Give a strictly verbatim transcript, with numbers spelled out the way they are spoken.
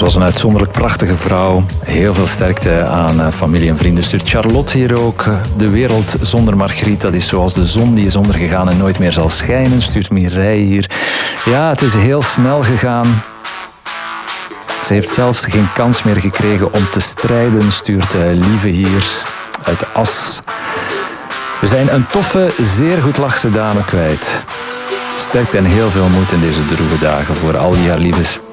Ze was een uitzonderlijk prachtige vrouw. Heel veel sterkte aan familie en vrienden. Stuurt Charlotte hier ook. De wereld zonder Margriet, dat is zoals de zon die is ondergegaan en nooit meer zal schijnen. Stuurt Mireille hier. Ja, het is heel snel gegaan. Ze heeft zelfs geen kans meer gekregen om te strijden, stuurt Lieve hier uit As. We zijn een toffe, zeer goed lachse dame kwijt. Sterkte en heel veel moed in deze droeve dagen voor al die haar liefdes.